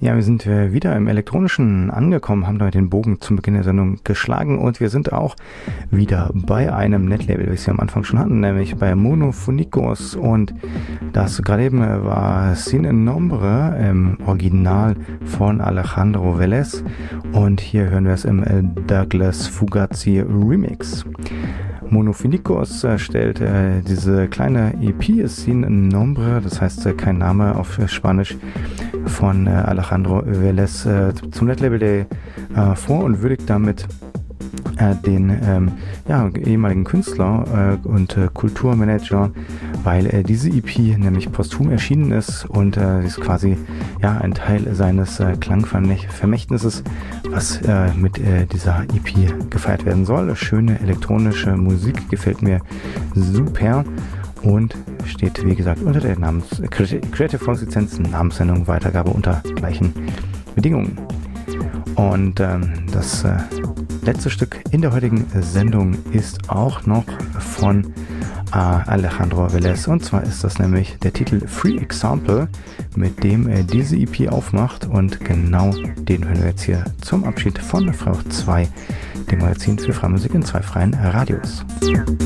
Ja, wir sind wieder im Elektronischen angekommen, haben damit den Bogen zum Beginn der Sendung geschlagen und wir sind auch wieder bei einem Netlabel, wie wir es ja am Anfang schon hatten, nämlich bei Monophonikos, und das gerade eben war Sin Nombre im Original von Alejandro Velez und hier hören wir es im Douglas Fugazi Remix. Monophonikos stellt diese kleine EP Sin Nombre, das heißt kein Name auf Spanisch, von Alejandro Velez zum Netlabel vor und würdigt damit den ehemaligen Künstler und Kulturmanager, weil diese EP nämlich posthum erschienen ist und ist quasi ein Teil seines Klangvermächtnisses, was mit dieser EP gefeiert werden soll. Schöne elektronische Musik, gefällt mir super und steht, wie gesagt, unter der Creative Commons Lizenz, Namenssendung, Weitergabe unter gleichen Bedingungen. Und das letzte Stück in der heutigen Sendung ist auch noch von Alejandro Velez, und zwar ist das nämlich der Titel Free Example, mit dem er diese EP aufmacht, und genau den hören wir jetzt hier zum Abschied von Freiburg 2, dem Magazin für freie Musik in zwei freien Radios.